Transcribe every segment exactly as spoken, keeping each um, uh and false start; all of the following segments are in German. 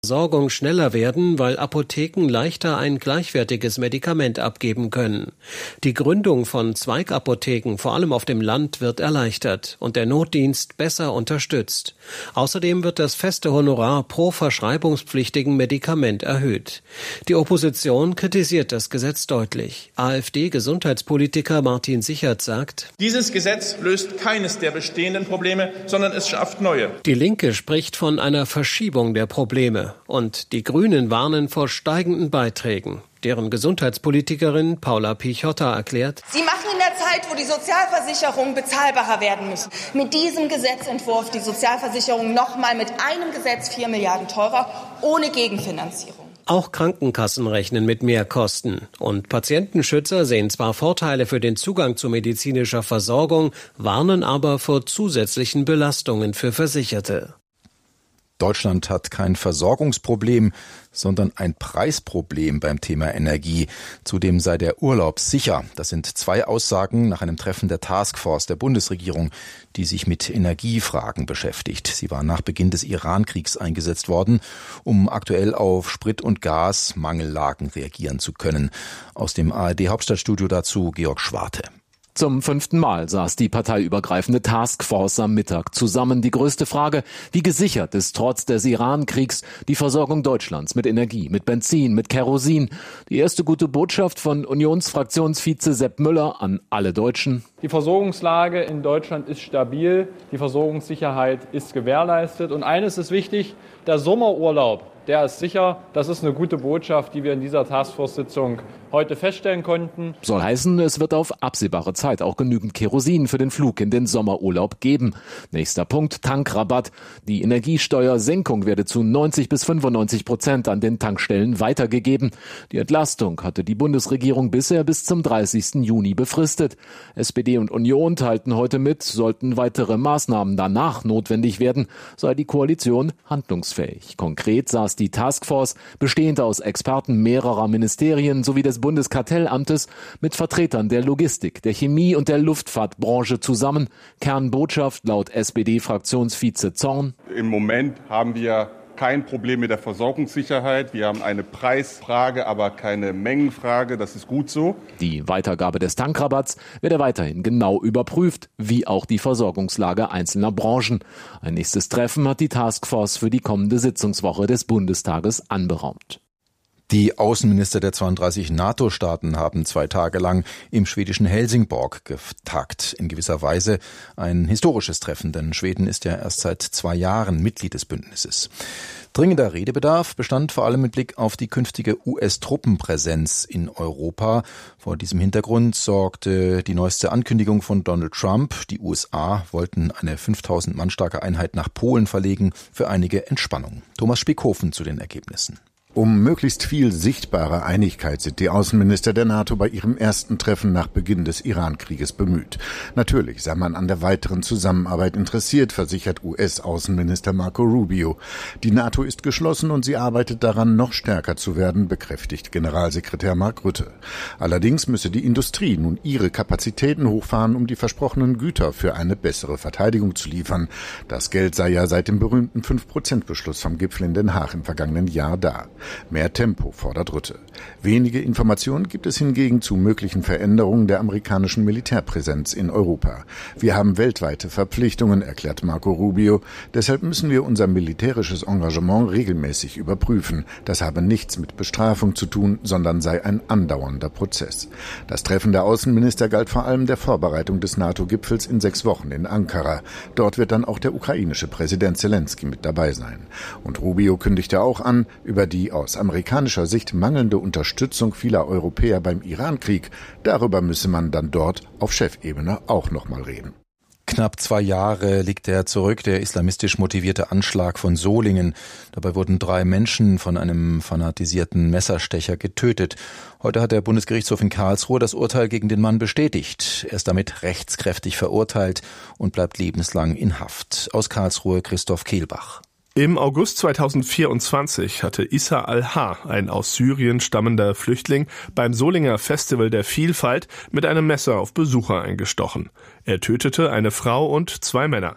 Versorgung schneller werden, weil Apotheken leichter ein gleichwertiges Medikament abgeben können. Die Gründung von Zweigapotheken, vor allem auf dem Land, wird erleichtert und der Notdienst besser unterstützt. Außerdem wird das feste Honorar pro verschreibungspflichtigen Medikament erhöht. Die Opposition kritisiert das Gesetz deutlich. AfD-Gesundheitspolitiker Martin Sichert sagt: Dieses Gesetz löst keines der bestehenden Probleme, sondern es schafft neue. Die Linke spricht von einer Verschiebung der Probleme. Und die Grünen warnen vor steigenden Beiträgen. Deren Gesundheitspolitikerin Paula Pichotta erklärt: Sie machen in der Zeit, wo die Sozialversicherungen bezahlbarer werden müssen, mit diesem Gesetzentwurf die Sozialversicherung nochmal mit einem Gesetz vier Milliarden teurer, ohne Gegenfinanzierung. Auch Krankenkassen rechnen mit Mehrkosten. Und Patientenschützer sehen zwar Vorteile für den Zugang zu medizinischer Versorgung, warnen aber vor zusätzlichen Belastungen für Versicherte. Deutschland hat kein Versorgungsproblem, sondern ein Preisproblem beim Thema Energie. Zudem sei der Urlaub sicher. Das sind zwei Aussagen nach einem Treffen der Taskforce der Bundesregierung, die sich mit Energiefragen beschäftigt. Sie war nach Beginn des Iran-Kriegs eingesetzt worden, um aktuell auf Sprit- und Gasmangellagen reagieren zu können. Aus dem A R D-Hauptstadtstudio dazu Georg Schwarte. Zum fünften Mal saß die parteiübergreifende Taskforce am Mittag zusammen. Die größte Frage: Wie gesichert ist trotz des Iran-Kriegs die Versorgung Deutschlands mit Energie, mit Benzin, mit Kerosin? Die erste gute Botschaft von Unionsfraktionsvize Sepp Müller an alle Deutschen: Die Versorgungslage in Deutschland ist stabil, die Versorgungssicherheit ist gewährleistet. Und eines ist wichtig: Der Sommerurlaub, der ist sicher. Das ist eine gute Botschaft, die wir in dieser Taskforce-Sitzung heute feststellen konnten. Soll heißen, es wird auf absehbare Zeit auch genügend Kerosin für den Flug in den Sommerurlaub geben. Nächster Punkt: Tankrabatt. Die Energiesteuersenkung werde zu neunzig bis fünfundneunzig Prozent an den Tankstellen weitergegeben. Die Entlastung hatte die Bundesregierung bisher bis zum dreißigsten Juni befristet. S P D und Union teilten heute mit, sollten weitere Maßnahmen danach notwendig werden, sei die Koalition handlungsfähig. Konkret saß die Taskforce, bestehend aus Experten mehrerer Ministerien sowie des Bundeskartellamtes, mit Vertretern der Logistik, der Chemie und der Luftfahrtbranche zusammen. Kernbotschaft laut S P D-Fraktionsvize Zorn: Im Moment haben wir kein Problem mit der Versorgungssicherheit. Wir haben eine Preisfrage, aber keine Mengenfrage. Das ist gut so. Die Weitergabe des Tankrabatts werde weiterhin genau überprüft, wie auch die Versorgungslage einzelner Branchen. Ein nächstes Treffen hat die Taskforce für die kommende Sitzungswoche des Bundestages anberaumt. Die Außenminister der zweiunddreißig NATO-Staaten haben zwei Tage lang im schwedischen Helsingborg getagt. In gewisser Weise ein historisches Treffen, denn Schweden ist ja erst seit zwei Jahren Mitglied des Bündnisses. Dringender Redebedarf bestand vor allem mit Blick auf die künftige U S-Truppenpräsenz in Europa. Vor diesem Hintergrund sorgte die neueste Ankündigung von Donald Trump. Die U S A wollten eine fünftausend Mann starke Einheit nach Polen verlegen, für einige Entspannung. Thomas Spiekhofen zu den Ergebnissen. Um möglichst viel sichtbare Einigkeit sind die Außenminister der NATO bei ihrem ersten Treffen nach Beginn des Iran-Krieges bemüht. Natürlich sei man an der weiteren Zusammenarbeit interessiert, versichert U S-Außenminister Marco Rubio. Die NATO ist geschlossen und sie arbeitet daran, noch stärker zu werden, bekräftigt Generalsekretär Mark Rutte. Allerdings müsse die Industrie nun ihre Kapazitäten hochfahren, um die versprochenen Güter für eine bessere Verteidigung zu liefern. Das Geld sei ja seit dem berühmten fünf Prozent Beschluss vom Gipfel in Den Haag im vergangenen Jahr da. Mehr Tempo fordert Rutte. Wenige Informationen gibt es hingegen zu möglichen Veränderungen der amerikanischen Militärpräsenz in Europa. Wir haben weltweite Verpflichtungen, erklärt Marco Rubio. Deshalb müssen wir unser militärisches Engagement regelmäßig überprüfen. Das habe nichts mit Bestrafung zu tun, sondern sei ein andauernder Prozess. Das Treffen der Außenminister galt vor allem der Vorbereitung des NATO-Gipfels in sechs Wochen in Ankara. Dort wird dann auch der ukrainische Präsident Zelensky mit dabei sein. Und Rubio kündigte auch an, über die aus amerikanischer Sicht mangelnde Unterstützung vieler Europäer beim Iran-Krieg, darüber müsse man dann dort auf Chefebene auch noch mal reden. Knapp zwei Jahre liegt er zurück, der islamistisch motivierte Anschlag von Solingen. Dabei wurden drei Menschen von einem fanatisierten Messerstecher getötet. Heute hat der Bundesgerichtshof in Karlsruhe das Urteil gegen den Mann bestätigt. Er ist damit rechtskräftig verurteilt und bleibt lebenslang in Haft. Aus Karlsruhe Christoph Kehlbach. Im August zweitausendvierundzwanzig hatte Issa Al-Ha, ein aus Syrien stammender Flüchtling, beim Solinger Festival der Vielfalt mit einem Messer auf Besucher eingestochen. Er tötete eine Frau und zwei Männer.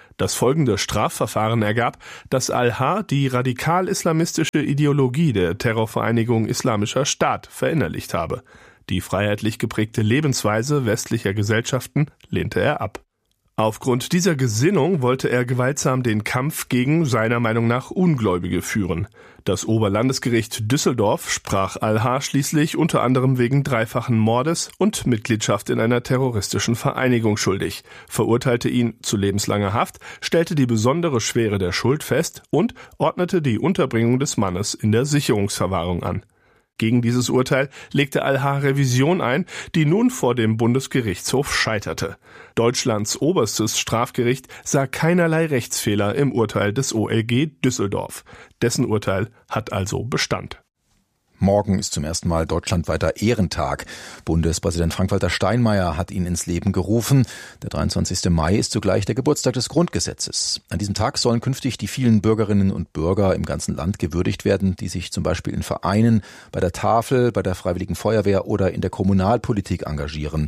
Das folgende Strafverfahren ergab, dass Al-H. die radikal-islamistische Ideologie der Terrorvereinigung Islamischer Staat verinnerlicht habe. Die freiheitlich geprägte Lebensweise westlicher Gesellschaften lehnte er ab. Aufgrund dieser Gesinnung wollte er gewaltsam den Kampf gegen, seiner Meinung nach, Ungläubige führen. Das Oberlandesgericht Düsseldorf sprach Al-H. schließlich unter anderem wegen dreifachen Mordes und Mitgliedschaft in einer terroristischen Vereinigung schuldig, verurteilte ihn zu lebenslanger Haft, stellte die besondere Schwere der Schuld fest und ordnete die Unterbringung des Mannes in der Sicherungsverwahrung an. Gegen dieses Urteil legte Al-H. Revision ein, die nun vor dem Bundesgerichtshof scheiterte. Deutschlands oberstes Strafgericht sah keinerlei Rechtsfehler im Urteil des O L G Düsseldorf. Dessen Urteil hat also Bestand. Morgen ist zum ersten Mal deutschlandweiter Ehrentag. Bundespräsident Frank-Walter Steinmeier hat ihn ins Leben gerufen. Der dreiundzwanzigste Mai ist zugleich der Geburtstag des Grundgesetzes. An diesem Tag sollen künftig die vielen Bürgerinnen und Bürger im ganzen Land gewürdigt werden, die sich zum Beispiel in Vereinen, bei der Tafel, bei der Freiwilligen Feuerwehr oder in der Kommunalpolitik engagieren.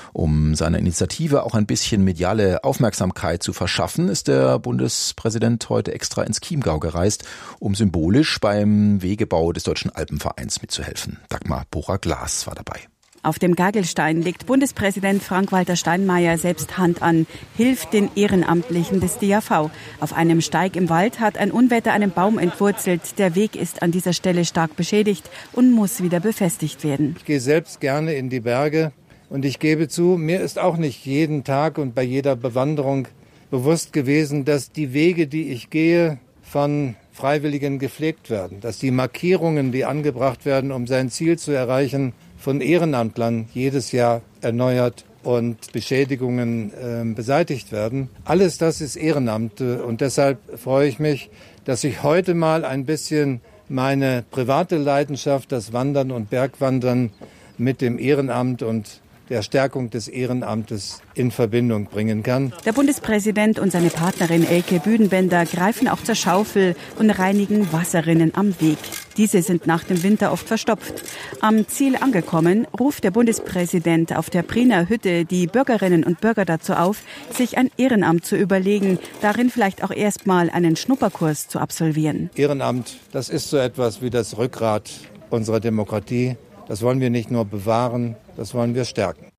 Um seiner Initiative auch ein bisschen mediale Aufmerksamkeit zu verschaffen, ist der Bundespräsident heute extra ins Chiemgau gereist, um symbolisch beim Wegebau des Deutschen Alpenvereins mitzuhelfen. Dagmar Bohrer-Glas war dabei. Auf dem Gagelstein legt Bundespräsident Frank-Walter Steinmeier selbst Hand an, hilft den Ehrenamtlichen des D A V. Auf einem Steig im Wald hat ein Unwetter einen Baum entwurzelt. Der Weg ist an dieser Stelle stark beschädigt und muss wieder befestigt werden. Ich gehe selbst gerne in die Berge. Und ich gebe zu, mir ist auch nicht jeden Tag und bei jeder Bewanderung bewusst gewesen, dass die Wege, die ich gehe, von Freiwilligen gepflegt werden. Dass die Markierungen, die angebracht werden, um sein Ziel zu erreichen, von Ehrenamtlern jedes Jahr erneuert und Beschädigungen äh, beseitigt werden. Alles das ist Ehrenamt und deshalb freue ich mich, dass ich heute mal ein bisschen meine private Leidenschaft, das Wandern und Bergwandern, mit dem Ehrenamt und der Stärkung des Ehrenamtes in Verbindung bringen kann. Der Bundespräsident und seine Partnerin Elke Büdenbender greifen auch zur Schaufel und reinigen Wasserrinnen am Weg. Diese sind nach dem Winter oft verstopft. Am Ziel angekommen, ruft der Bundespräsident auf der Priener Hütte die Bürgerinnen und Bürger dazu auf, sich ein Ehrenamt zu überlegen, darin vielleicht auch erstmal einen Schnupperkurs zu absolvieren. Ehrenamt, das ist so etwas wie das Rückgrat unserer Demokratie. Das wollen wir nicht nur bewahren, das wollen wir stärken.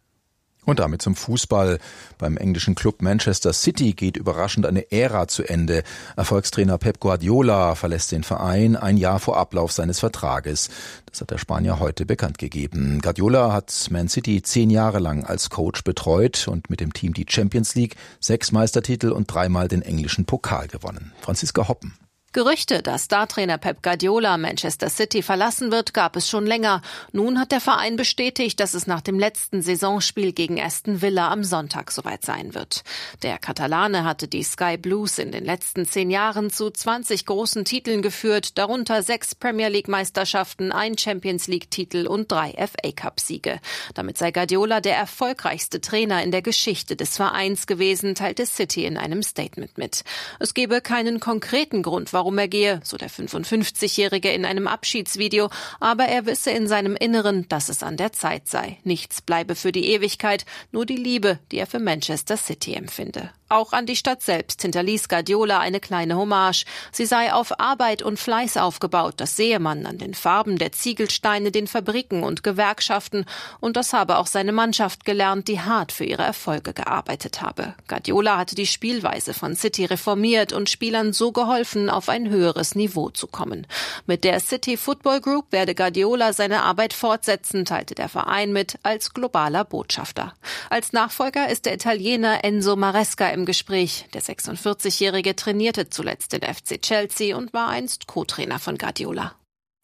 Und damit zum Fußball. Beim englischen Club Manchester City geht überraschend eine Ära zu Ende. Erfolgstrainer Pep Guardiola verlässt den Verein ein Jahr vor Ablauf seines Vertrages. Das hat der Spanier heute bekannt gegeben. Guardiola hat Man City zehn Jahre lang als Coach betreut und mit dem Team die Champions League, sechs Meistertitel und dreimal den englischen Pokal gewonnen. Franziska Hoppen. Gerüchte, dass Startrainer Pep Guardiola Manchester City verlassen wird, gab es schon länger. Nun hat der Verein bestätigt, dass es nach dem letzten Saisonspiel gegen Aston Villa am Sonntag soweit sein wird. Der Katalane hatte die Sky Blues in den letzten zehn Jahren zu zwanzig großen Titeln geführt, darunter sechs Premier League Meisterschaften, ein Champions League Titel und drei F A Cup Siege. Damit sei Guardiola der erfolgreichste Trainer in der Geschichte des Vereins gewesen, teilte City in einem Statement mit. Es gebe keinen konkreten Grund, warum Warum er gehe, so der fünfundfünfzigjährige in einem Abschiedsvideo, aber er wisse in seinem Inneren, dass es an der Zeit sei. Nichts bleibe für die Ewigkeit, nur die Liebe, die er für Manchester City empfinde. Auch an die Stadt selbst hinterließ Guardiola eine kleine Hommage. Sie sei auf Arbeit und Fleiß aufgebaut, das sehe man an den Farben der Ziegelsteine, den Fabriken und Gewerkschaften. Und das habe auch seine Mannschaft gelernt, die hart für ihre Erfolge gearbeitet habe. Guardiola hatte die Spielweise von City reformiert und Spielern so geholfen, auf ein höheres Niveau zu kommen. Mit der City Football Group werde Guardiola seine Arbeit fortsetzen, teilte der Verein mit, als globaler Botschafter. Als Nachfolger ist der Italiener Enzo Maresca im Gespräch. Der sechsundvierzigjährige trainierte zuletzt den F C Chelsea und war einst Co-Trainer von Guardiola.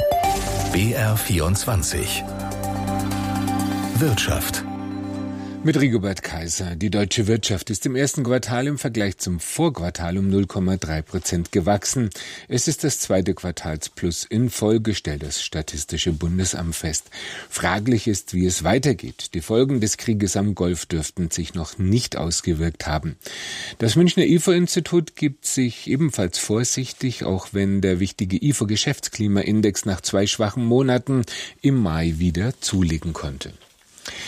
B R vierundzwanzig Wirtschaft. Mit Rigobert Kaiser. Die deutsche Wirtschaft ist im ersten Quartal im Vergleich zum Vorquartal um null Komma drei Prozent gewachsen. Es ist das zweite Quartalsplus in Folge, stellt das Statistische Bundesamt fest. Fraglich ist, wie es weitergeht. Die Folgen des Krieges am Golf dürften sich noch nicht ausgewirkt haben. Das Münchner I F O-Institut gibt sich ebenfalls vorsichtig, auch wenn der wichtige I F O-Geschäftsklimaindex nach zwei schwachen Monaten im Mai wieder zulegen konnte.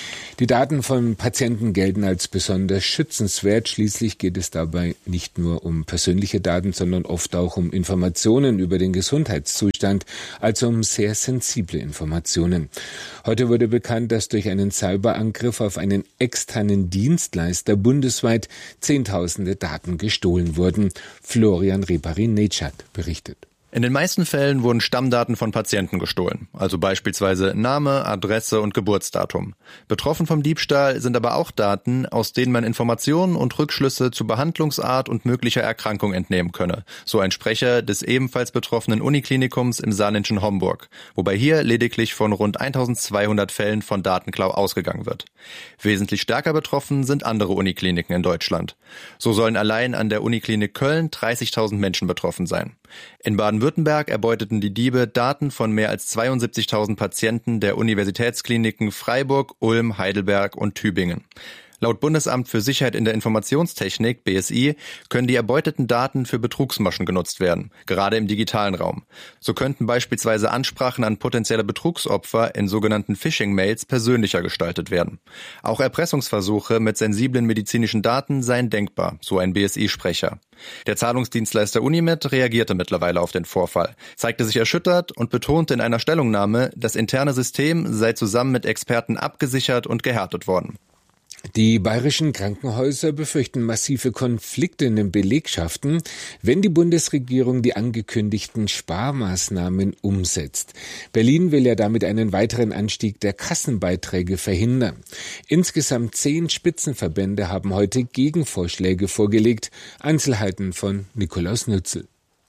Die Daten von Patienten gelten als besonders schützenswert. Schließlich geht es dabei nicht nur um persönliche Daten, sondern oft auch um Informationen über den Gesundheitszustand, also um sehr sensible Informationen. Heute wurde bekannt, dass durch einen Cyberangriff auf einen externen Dienstleister bundesweit Zehntausende Daten gestohlen wurden. Florian Reparin-Netschat berichtet. In den meisten Fällen wurden Stammdaten von Patienten gestohlen, also beispielsweise Name, Adresse und Geburtsdatum. Betroffen vom Diebstahl sind aber auch Daten, aus denen man Informationen und Rückschlüsse zu Behandlungsart und möglicher Erkrankung entnehmen könne, so ein Sprecher des ebenfalls betroffenen Uniklinikums im saarländischen Homburg, wobei hier lediglich von rund eintausendzweihundert Fällen von Datenklau ausgegangen wird. Wesentlich stärker betroffen sind andere Unikliniken in Deutschland. So sollen allein an der Uniklinik Köln dreißigtausend Menschen betroffen sein. In Baden-Württemberg erbeuteten die Diebe Daten von mehr als zweiundsiebzigtausend Patienten der Universitätskliniken Freiburg, Ulm, Heidelberg und Tübingen. Laut Bundesamt für Sicherheit in der Informationstechnik, B S I, können die erbeuteten Daten für Betrugsmaschen genutzt werden, gerade im digitalen Raum. So könnten beispielsweise Ansprachen an potenzielle Betrugsopfer in sogenannten Phishing-Mails persönlicher gestaltet werden. Auch Erpressungsversuche mit sensiblen medizinischen Daten seien denkbar, so ein B S I-Sprecher. Der Zahlungsdienstleister Unimed reagierte mittlerweile auf den Vorfall, zeigte sich erschüttert und betonte in einer Stellungnahme, das interne System sei zusammen mit Experten abgesichert und gehärtet worden. Die bayerischen Krankenhäuser befürchten massive Konflikte in den Belegschaften, wenn die Bundesregierung die angekündigten Sparmaßnahmen umsetzt. Berlin will ja damit einen weiteren Anstieg der Kassenbeiträge verhindern. Insgesamt zehn Spitzenverbände haben heute Gegenvorschläge vorgelegt. Einzelheiten von Nikolaus Nützel.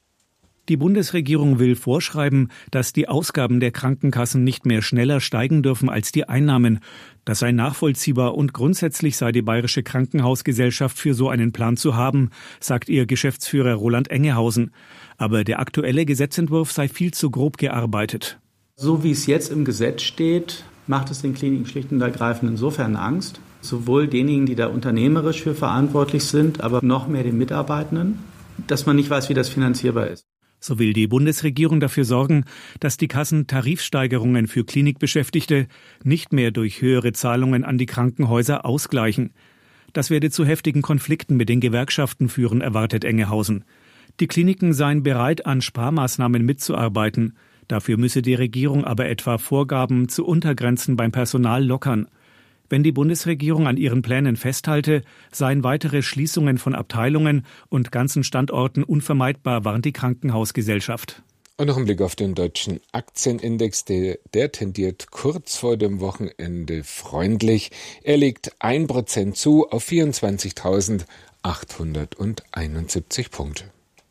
Die Bundesregierung will vorschreiben, dass die Ausgaben der Krankenkassen nicht mehr schneller steigen dürfen als die Einnahmen. Das sei nachvollziehbar und grundsätzlich sei die Bayerische Krankenhausgesellschaft für so einen Plan zu haben, sagt ihr Geschäftsführer Roland Engehausen. Aber der aktuelle Gesetzentwurf sei viel zu grob gearbeitet. So wie es jetzt im Gesetz steht, macht es den Kliniken schlicht und ergreifend insofern Angst. Sowohl denjenigen, die da unternehmerisch für verantwortlich sind, aber noch mehr den Mitarbeitenden, dass man nicht weiß, wie das finanzierbar ist. So will die Bundesregierung dafür sorgen, dass die Kassen Tarifsteigerungen für Klinikbeschäftigte nicht mehr durch höhere Zahlungen an die Krankenhäuser ausgleichen. Das werde zu heftigen Konflikten mit den Gewerkschaften führen, erwartet Engehausen. Die Kliniken seien bereit, an Sparmaßnahmen mitzuarbeiten. Dafür müsse die Regierung aber etwa Vorgaben zu Untergrenzen beim Personal lockern. Wenn die Bundesregierung an ihren Plänen festhalte, seien weitere Schließungen von Abteilungen und ganzen Standorten unvermeidbar, warnt die Krankenhausgesellschaft. Und noch ein Blick auf den deutschen Aktienindex, der, der tendiert kurz vor dem Wochenende freundlich. Er legt ein Prozent zu auf vierundzwanzigtausendachthunderteinundsiebzig Punkte.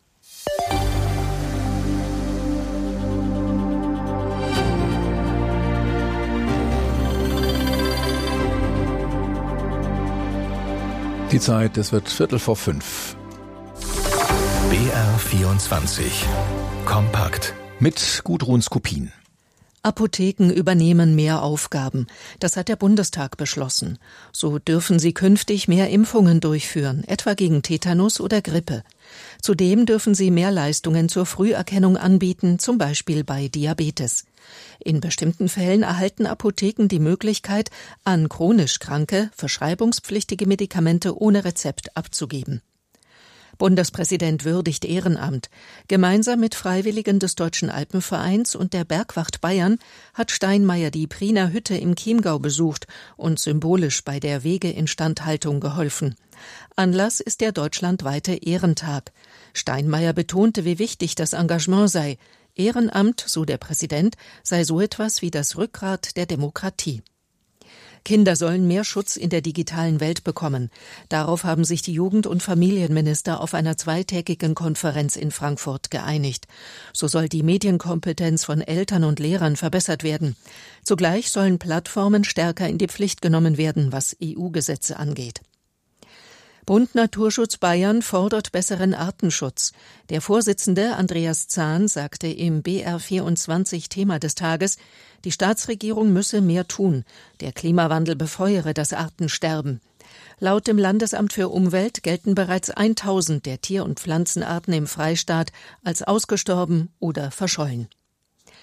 Die Zeit, es wird Viertel vor fünf. B R vierundzwanzig. Kompakt. Mit Gudrun Skupin. Apotheken übernehmen mehr Aufgaben. Das hat der Bundestag beschlossen. So dürfen sie künftig mehr Impfungen durchführen, etwa gegen Tetanus oder Grippe. Zudem dürfen sie mehr Leistungen zur Früherkennung anbieten, zum Beispiel bei Diabetes. In bestimmten Fällen erhalten Apotheken die Möglichkeit, an chronisch Kranke verschreibungspflichtige Medikamente ohne Rezept abzugeben. Bundespräsident würdigt Ehrenamt. Gemeinsam mit Freiwilligen des Deutschen Alpenvereins und der Bergwacht Bayern hat Steinmeier die Priener Hütte im Chiemgau besucht und symbolisch bei der Wegeinstandhaltung geholfen. Anlass ist der deutschlandweite Ehrentag. Steinmeier betonte, wie wichtig das Engagement sei. Ehrenamt, so der Präsident, sei so etwas wie das Rückgrat der Demokratie. Kinder sollen mehr Schutz in der digitalen Welt bekommen. Darauf haben sich die Jugend- und Familienminister auf einer zweitägigen Konferenz in Frankfurt geeinigt. So soll die Medienkompetenz von Eltern und Lehrern verbessert werden. Zugleich sollen Plattformen stärker in die Pflicht genommen werden, was E U-Gesetze angeht. Bund Naturschutz Bayern fordert besseren Artenschutz. Der Vorsitzende Andreas Zahn sagte im B R vierundzwanzig Thema des Tages, die Staatsregierung müsse mehr tun. Der Klimawandel befeuere das Artensterben. Laut dem Landesamt für Umwelt gelten bereits tausend der Tier- und Pflanzenarten im Freistaat als ausgestorben oder verschollen.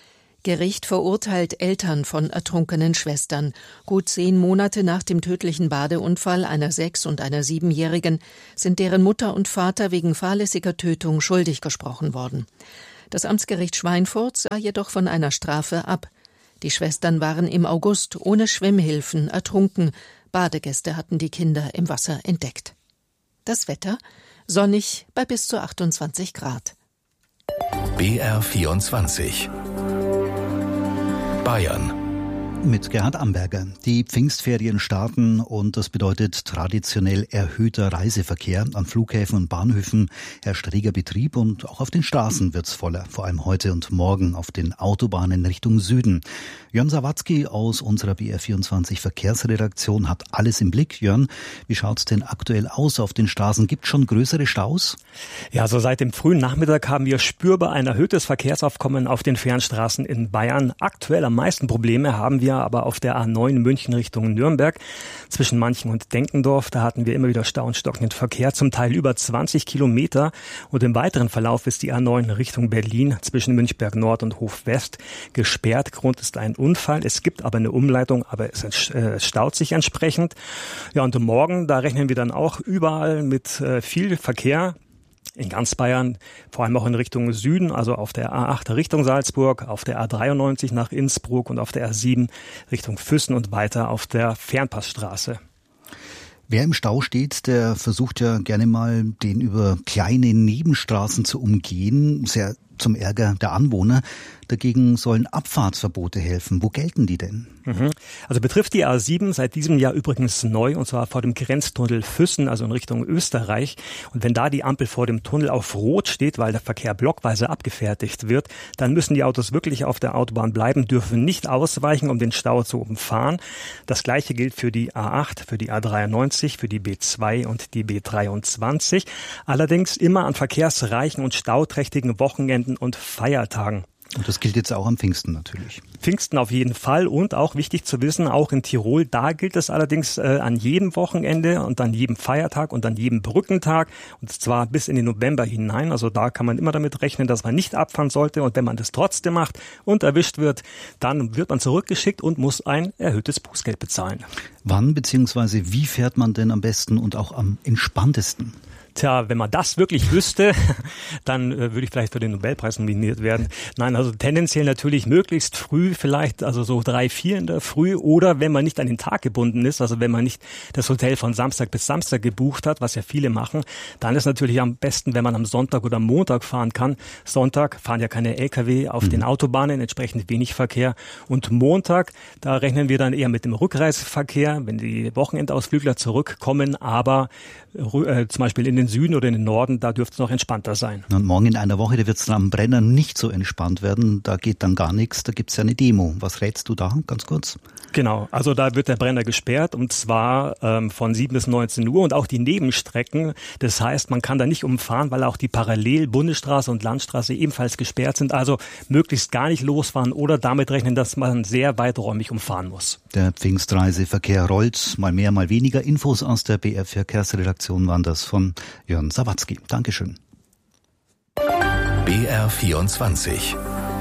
Gericht verurteilt Eltern von ertrunkenen Schwestern. Gut zehn Monate nach dem tödlichen Badeunfall einer sechs- und einer siebenjährigen sind deren Mutter und Vater wegen fahrlässiger Tötung schuldig gesprochen worden. Das Amtsgericht Schweinfurt sah jedoch von einer Strafe ab. Die Schwestern waren im August ohne Schwimmhilfen ertrunken. Badegäste hatten die Kinder im Wasser entdeckt. Das Wetter? Sonnig bei bis zu achtundzwanzig Grad. B R vierundzwanzig Bayern. Mit Gerhard Amberger. Die Pfingstferien starten und das bedeutet traditionell erhöhter Reiseverkehr. An Flughäfen und Bahnhöfen herrscht reger Betrieb und auch auf den Straßen wird's voller. Vor allem heute und morgen auf den Autobahnen Richtung Süden. Jörn Sawatzki aus unserer B R vierundzwanzig Verkehrsredaktion hat alles im Blick. Jörn, wie schaut's denn aktuell aus auf den Straßen? Gibt's schon größere Staus? Ja, so seit dem frühen Nachmittag haben wir spürbar ein erhöhtes Verkehrsaufkommen auf den Fernstraßen in Bayern. Aktuell am meisten Probleme haben wir aber auf der A neun München Richtung Nürnberg. Zwischen Manchen und Denkendorf, da hatten wir immer wieder Stau und stockenden Verkehr, zum Teil über zwanzig Kilometer. Und im weiteren Verlauf ist die A neun Richtung Berlin zwischen Münchberg Nord und Hof West gesperrt. Grund ist ein Unfall. Es gibt aber eine Umleitung, aber es äh, staut sich entsprechend. Ja, und morgen, da rechnen wir dann auch überall mit äh, viel Verkehr. In ganz Bayern, vor allem auch in Richtung Süden, also auf der A acht Richtung Salzburg, auf der A dreiundneunzig nach Innsbruck und auf der A sieben Richtung Füssen und weiter auf der Fernpassstraße. Wer im Stau steht, der versucht ja gerne mal, den über kleine Nebenstraßen zu umgehen, sehr zum Ärger der Anwohner. Dagegen sollen Abfahrtsverbote helfen. Wo gelten die denn? Also betrifft die A sieben seit diesem Jahr übrigens neu, und zwar vor dem Grenztunnel Füssen, also in Richtung Österreich. Und wenn da die Ampel vor dem Tunnel auf Rot steht, weil der Verkehr blockweise abgefertigt wird, dann müssen die Autos wirklich auf der Autobahn bleiben, dürfen nicht ausweichen, um den Stau zu umfahren. Das Gleiche gilt für die A acht, für die A dreiundneunzig, für die B zwei und die B dreiundzwanzig. Allerdings immer an verkehrsreichen und stauträchtigen Wochenenden und Feiertagen. Und das gilt jetzt auch am Pfingsten natürlich. Pfingsten auf jeden Fall, und auch wichtig zu wissen, auch in Tirol, da gilt es allerdings äh, an jedem Wochenende und an jedem Feiertag und an jedem Brückentag, und zwar bis in den November hinein. Also da kann man immer damit rechnen, dass man nicht abfahren sollte, und wenn man das trotzdem macht und erwischt wird, dann wird man zurückgeschickt und muss ein erhöhtes Bußgeld bezahlen. Wann bzw. wie fährt man denn am besten und auch am entspanntesten? Tja, wenn man das wirklich wüsste, dann äh, würde ich vielleicht für den Nobelpreis nominiert werden. Nein, also tendenziell natürlich möglichst früh, vielleicht also so drei, vier in der Früh, oder wenn man nicht an den Tag gebunden ist, also wenn man nicht das Hotel von Samstag bis Samstag gebucht hat, was ja viele machen, dann ist natürlich am besten, wenn man am Sonntag oder Montag fahren kann. Sonntag fahren ja keine L K W auf mhm. den Autobahnen, entsprechend wenig Verkehr. Und Montag, da rechnen wir dann eher mit dem Rückreiseverkehr, wenn die Wochenendausflügler zurückkommen, aber äh, zum Beispiel in den Süden oder in den Norden, da dürfte es noch entspannter sein. Und morgen in einer Woche, da wird es dann am Brenner nicht so entspannt werden. Da geht dann gar nichts, da gibt es ja eine Demo. Was rätst du da, ganz kurz? Genau, also da wird der Brenner gesperrt, und zwar ähm, von sieben bis neunzehn Uhr, und auch die Nebenstrecken. Das heißt, man kann da nicht umfahren, weil auch die parallel Bundesstraße und Landstraße ebenfalls gesperrt sind. Also möglichst gar nicht losfahren oder damit rechnen, dass man sehr weiträumig umfahren muss. Der Pfingstreiseverkehr rollt, mal mehr, mal weniger. Infos aus der B R Verkehrsredaktion waren das von Jörn Sawatzki. Dankeschön. B R vierundzwanzig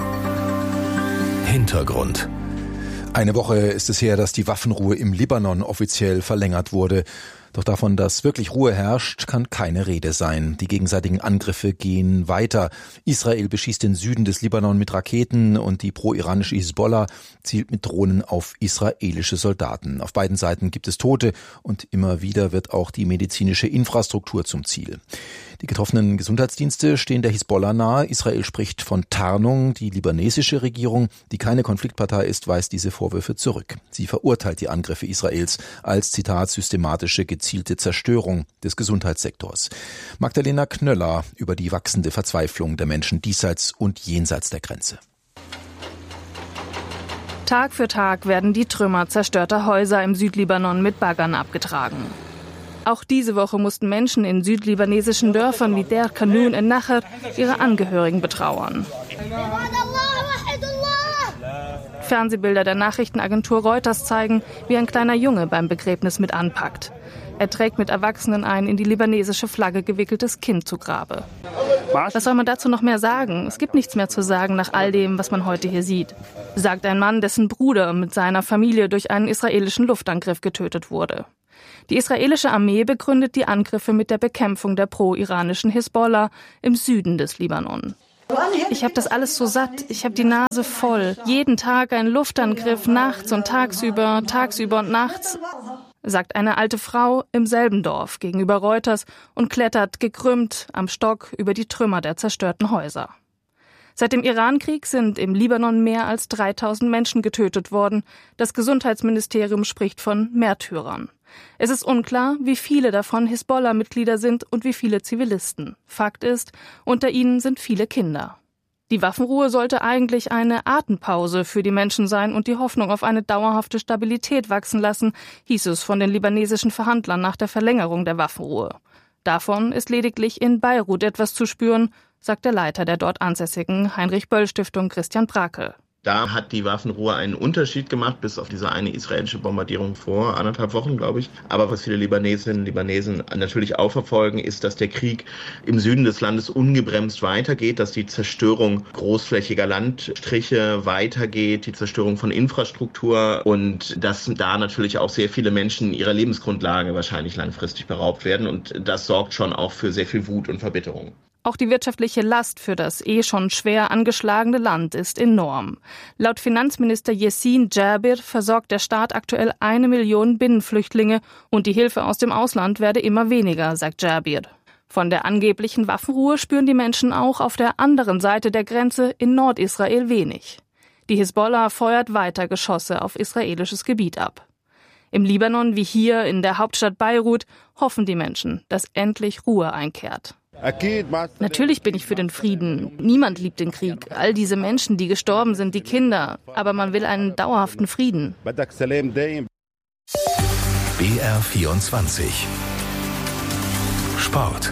Hintergrund. Eine Woche ist es her, dass die Waffenruhe im Libanon offiziell verlängert wurde. Doch davon, dass wirklich Ruhe herrscht, kann keine Rede sein. Die gegenseitigen Angriffe gehen weiter. Israel beschießt den Süden des Libanon mit Raketen und die pro-iranische Hisbollah zielt mit Drohnen auf israelische Soldaten. Auf beiden Seiten gibt es Tote und immer wieder wird auch die medizinische Infrastruktur zum Ziel. Die getroffenen Gesundheitsdienste stehen der Hisbollah nahe. Israel spricht von Tarnung. Die libanesische Regierung, die keine Konfliktpartei ist, weist diese Vorwürfe zurück. Sie verurteilt die Angriffe Israels als, Zitat, systematische, gezielte Zerstörung des Gesundheitssektors. Magdalena Knöller über die wachsende Verzweiflung der Menschen diesseits und jenseits der Grenze. Tag für Tag werden die Trümmer zerstörter Häuser im Südlibanon mit Baggern abgetragen. Auch diese Woche mussten Menschen in südlibanesischen Dörfern wie Der Kanun in Nachar ihre Angehörigen betrauern. Fernsehbilder der Nachrichtenagentur Reuters zeigen, wie ein kleiner Junge beim Begräbnis mit anpackt. Er trägt mit Erwachsenen ein in die libanesische Flagge gewickeltes Kind zu Grabe. Was soll man dazu noch mehr sagen? Es gibt nichts mehr zu sagen nach all dem, was man heute hier sieht, sagt ein Mann, dessen Bruder mit seiner Familie durch einen israelischen Luftangriff getötet wurde. Die israelische Armee begründet die Angriffe mit der Bekämpfung der pro-iranischen Hisbollah im Süden des Libanon. Ich habe das alles so satt, ich habe die Nase voll. Jeden Tag ein Luftangriff, nachts und tagsüber, tagsüber und nachts, sagt eine alte Frau im selben Dorf gegenüber Reuters und klettert gekrümmt am Stock über die Trümmer der zerstörten Häuser. Seit dem Irankrieg sind im Libanon mehr als dreitausend Menschen getötet worden. Das Gesundheitsministerium spricht von Märtyrern. Es ist unklar, wie viele davon Hisbollah-Mitglieder sind und wie viele Zivilisten. Fakt ist, unter ihnen sind viele Kinder. Die Waffenruhe sollte eigentlich eine Atempause für die Menschen sein und die Hoffnung auf eine dauerhafte Stabilität wachsen lassen, hieß es von den libanesischen Verhandlern nach der Verlängerung der Waffenruhe. Davon ist lediglich in Beirut etwas zu spüren, sagt der Leiter der dort ansässigen Heinrich-Böll-Stiftung Christian Brakel. Da hat die Waffenruhe einen Unterschied gemacht, bis auf diese eine israelische Bombardierung vor anderthalb Wochen, glaube ich. Aber was viele Libanesinnen und Libanesen natürlich auch verfolgen, ist, dass der Krieg im Süden des Landes ungebremst weitergeht, dass die Zerstörung großflächiger Landstriche weitergeht, die Zerstörung von Infrastruktur und dass da natürlich auch sehr viele Menschen ihrer Lebensgrundlage wahrscheinlich langfristig beraubt werden. Und das sorgt schon auch für sehr viel Wut und Verbitterung. Auch die wirtschaftliche Last für das eh schon schwer angeschlagene Land ist enorm. Laut Finanzminister Yassin Jabir versorgt der Staat aktuell eine Million Binnenflüchtlinge und die Hilfe aus dem Ausland werde immer weniger, sagt Jabir. Von der angeblichen Waffenruhe spüren die Menschen auch auf der anderen Seite der Grenze in Nordisrael wenig. Die Hisbollah feuert weiter Geschosse auf israelisches Gebiet ab. Im Libanon wie hier in der Hauptstadt Beirut hoffen die Menschen, dass endlich Ruhe einkehrt. Natürlich bin ich für den Frieden. Niemand liebt den Krieg. All diese Menschen, die gestorben sind, die Kinder. Aber man will einen dauerhaften Frieden. B R vierundzwanzig Sport.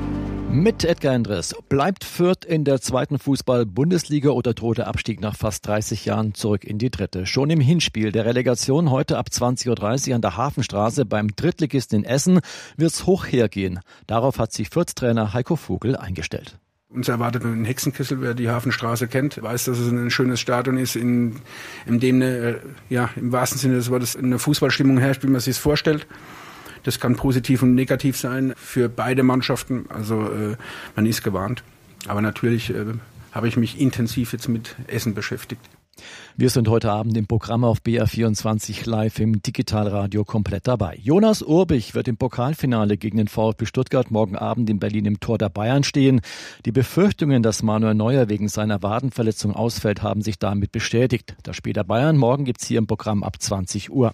Mit Edgar Endres. Bleibt Fürth in der zweiten Fußball-Bundesliga oder droht der Abstieg nach fast dreißig Jahren zurück in die dritte? Schon im Hinspiel der Relegation heute ab zwanzig Uhr dreißig an der Hafenstraße beim Drittligisten in Essen wird's hoch hergehen. Darauf hat sich Fürth-Trainer Heiko Vogel eingestellt. Uns erwartet ein Hexenkessel, wer die Hafenstraße kennt, weiß, dass es ein schönes Stadion ist, in, in dem eine, ja, im wahrsten Sinne des Wortes eine Fußballstimmung herrscht, wie man sich es vorstellt. Das kann positiv und negativ sein für beide Mannschaften. Also äh, man ist gewarnt. Aber natürlich äh, habe ich mich intensiv jetzt mit Essen beschäftigt. Wir sind heute Abend im Programm auf B R vierundzwanzig live im Digitalradio komplett dabei. Jonas Urbich wird im Pokalfinale gegen den VfB Stuttgart morgen Abend in Berlin im Tor der Bayern stehen. Die Befürchtungen, dass Manuel Neuer wegen seiner Wadenverletzung ausfällt, haben sich damit bestätigt. Das Spiel der Bayern morgen gibt's hier im Programm ab zwanzig Uhr.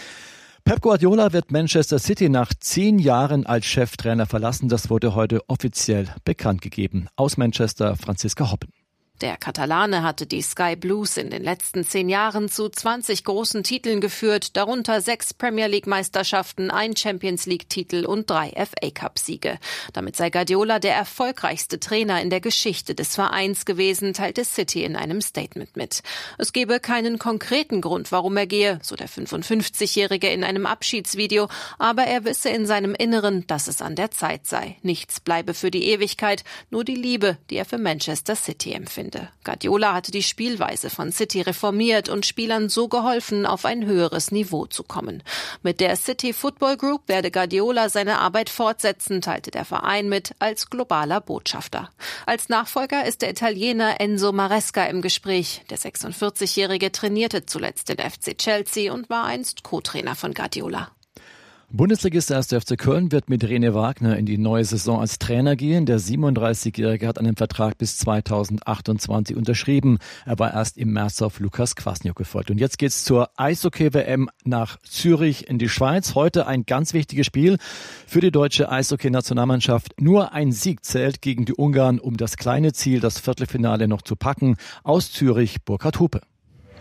Pep Guardiola wird Manchester City nach zehn Jahren als Cheftrainer verlassen. Das wurde heute offiziell bekannt gegeben. Aus Manchester Franziska Hoppen. Der Katalane hatte die Sky Blues in den letzten zehn Jahren zu zwanzig großen Titeln geführt, darunter sechs Premier League Meisterschaften, ein Champions League Titel und drei F A Cup Siege. Damit sei Guardiola der erfolgreichste Trainer in der Geschichte des Vereins gewesen, teilte City in einem Statement mit. Es gebe keinen konkreten Grund, warum er gehe, so der fünfundfünfzigjährige in einem Abschiedsvideo, aber er wisse in seinem Inneren, dass es an der Zeit sei. Nichts bleibe für die Ewigkeit, nur die Liebe, die er für Manchester City empfindet. Guardiola hatte die Spielweise von City reformiert und Spielern so geholfen, auf ein höheres Niveau zu kommen. Mit der City Football Group werde Guardiola seine Arbeit fortsetzen, teilte der Verein mit, als globaler Botschafter. Als Nachfolger ist der Italiener Enzo Maresca im Gespräch. Der sechsundvierzigjährige trainierte zuletzt den F C Chelsea und war einst Co-Trainer von Guardiola. Bundesligist erster F C Köln wird mit René Wagner in die neue Saison als Trainer gehen. Der siebenunddreißigjährige hat einen Vertrag bis zweitausendachtundzwanzig unterschrieben. Er war erst im März auf Lukas Kwasniok gefolgt. Und jetzt geht's zur Eishockey-W M nach Zürich in die Schweiz. Heute ein ganz wichtiges Spiel für die deutsche Eishockey-Nationalmannschaft. Nur ein Sieg zählt gegen die Ungarn, um das kleine Ziel, das Viertelfinale noch zu packen. Aus Zürich, Burkhard Hupe.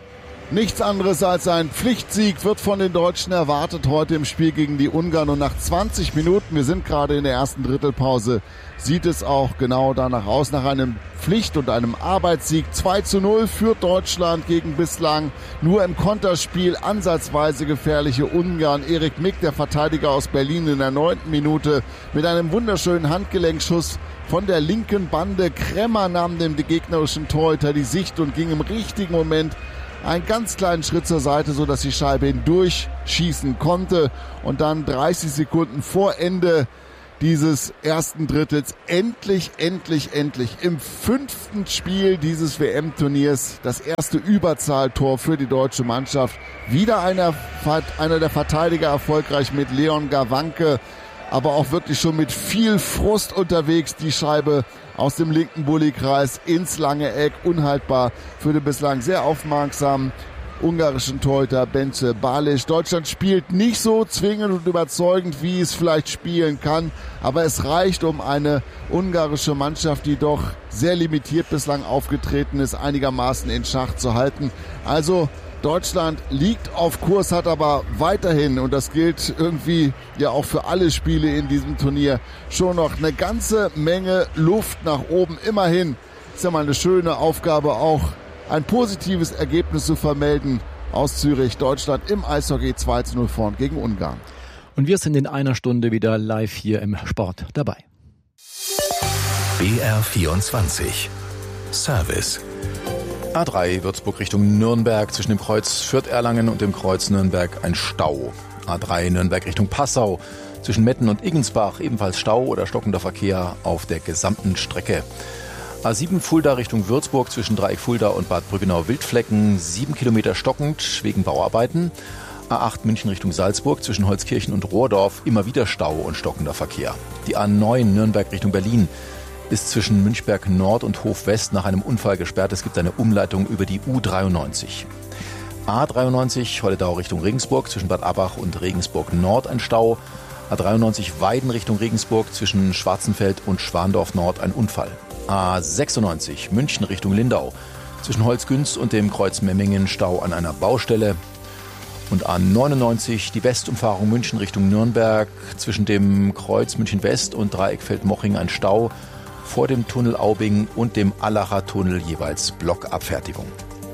Nichts anderes als ein Pflichtsieg wird von den Deutschen erwartet heute im Spiel gegen die Ungarn. Und nach zwanzig Minuten, wir sind gerade in der ersten Drittelpause, sieht es auch genau danach aus. Nach einem Pflicht- und einem Arbeitssieg zwei zu null führt Deutschland gegen bislang nur im Konterspiel ansatzweise gefährliche Ungarn. Erik Mick, der Verteidiger aus Berlin, in der neunten Minute mit einem wunderschönen Handgelenkschuss von der linken Bande. Kremmer nahm dem gegnerischen Torhüter die Sicht und ging im richtigen Moment einen ganz kleinen Schritt zur Seite, so dass die Scheibe hindurch schießen konnte. Und dann dreißig Sekunden vor Ende dieses ersten Drittels endlich, endlich, endlich im fünften Spiel dieses W M-Turniers das erste Überzahltor für die deutsche Mannschaft. Wieder einer, einer der Verteidiger erfolgreich mit Leon Gawanke, aber auch wirklich schon mit viel Frust unterwegs. Die Scheibe aus dem linken Bullykreis ins lange Eck, unhaltbar für den bislang sehr aufmerksamen ungarischen Torhüter Bence Balic. Deutschland spielt nicht so zwingend und überzeugend, wie es vielleicht spielen kann, aber es reicht, um eine ungarische Mannschaft, die doch sehr limitiert bislang aufgetreten ist, einigermaßen in Schach zu halten. Also Deutschland liegt auf Kurs, hat aber weiterhin, und das gilt irgendwie ja auch für alle Spiele in diesem Turnier, schon noch eine ganze Menge Luft nach oben. Immerhin ist ja mal eine schöne Aufgabe, auch ein positives Ergebnis zu vermelden aus Zürich. Deutschland im Eishockey zwei zu null vorn gegen Ungarn. Und wir sind in einer Stunde wieder live hier im Sport dabei. B R vierundzwanzig Service. A drei Würzburg Richtung Nürnberg, zwischen dem Kreuz Fürth-Erlangen und dem Kreuz Nürnberg ein Stau. A drei Nürnberg Richtung Passau, zwischen Metten und Iggensbach ebenfalls Stau oder stockender Verkehr auf der gesamten Strecke. A sieben Fulda Richtung Würzburg, zwischen Dreieck Fulda und Bad Brüggenau-Wildflecken, sieben Kilometer stockend wegen Bauarbeiten. A acht München Richtung Salzburg, zwischen Holzkirchen und Rohrdorf, immer wieder Stau und stockender Verkehr. Die A neun Nürnberg Richtung Berlin ist zwischen Münchberg Nord und Hof West nach einem Unfall gesperrt. Es gibt eine Umleitung über die U dreiundneunzig. A dreiundneunzig Holledau Richtung Regensburg, zwischen Bad Abbach und Regensburg Nord ein Stau. A dreiundneunzig Weiden Richtung Regensburg, zwischen Schwarzenfeld und Schwandorf Nord ein Unfall. A sechsundneunzig München Richtung Lindau, zwischen Holzgünz und dem Kreuz Memmingen Stau an einer Baustelle. Und A neunundneunzig die Westumfahrung München Richtung Nürnberg, zwischen dem Kreuz München West und Dreieckfeld-Moching ein Stau, vor dem Tunnel Aubing und dem Allacher Tunnel jeweils Blockabfertigung.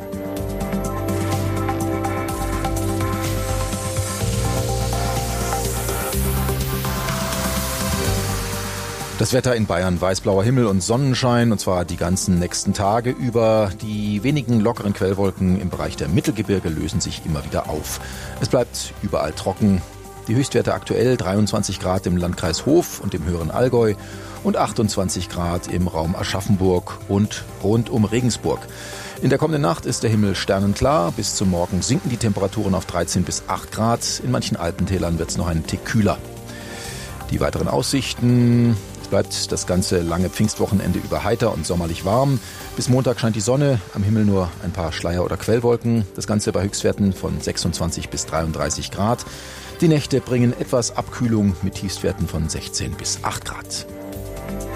Das Wetter in Bayern, weißblauer Himmel und Sonnenschein, und zwar die ganzen nächsten Tage über. Die wenigen lockeren Quellwolken im Bereich der Mittelgebirge lösen sich immer wieder auf. Es bleibt überall trocken. Die Höchstwerte aktuell dreiundzwanzig Grad im Landkreis Hof und im höheren Allgäu und achtundzwanzig Grad im Raum Aschaffenburg und rund um Regensburg. In der kommenden Nacht ist der Himmel sternenklar. Bis zum Morgen sinken die Temperaturen auf dreizehn bis acht Grad. In manchen Alpentälern wird es noch einen Tick kühler. Die weiteren Aussichten: Es bleibt das ganze lange Pfingstwochenende über heiter und sommerlich warm. Bis Montag scheint die Sonne, am Himmel nur ein paar Schleier- oder Quellwolken. Das Ganze bei Höchstwerten von sechsundzwanzig bis dreiunddreißig Grad. Die Nächte bringen etwas Abkühlung mit Tiefstwerten von sechzehn bis acht Grad.